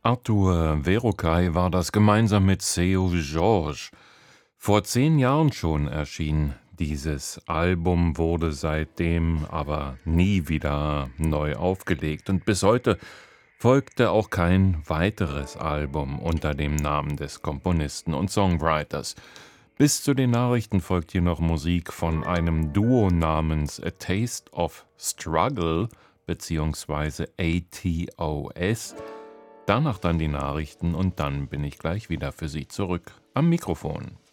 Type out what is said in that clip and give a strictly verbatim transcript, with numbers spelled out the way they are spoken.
Arthur Verocai war das gemeinsam mit Seu Jorge. Vor zehn Jahren schon erschien dieses Album, wurde seitdem aber nie wieder neu aufgelegt und bis heute folgte auch kein weiteres Album unter dem Namen des Komponisten und Songwriters. Bis zu den Nachrichten folgt hier noch Musik von einem Duo namens A Taste of Struggle bzw. A T O S. Danach dann die Nachrichten und dann bin ich gleich wieder für Sie zurück am Mikrofon.